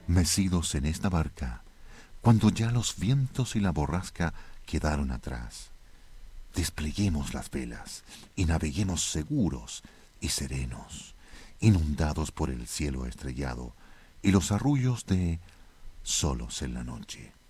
mecidos en esta barca, cuando ya los vientos y la borrasca quedaron atrás. Despleguemos las velas y naveguemos seguros y serenos, inundados por el cielo estrellado y los arrullos de solos en la noche.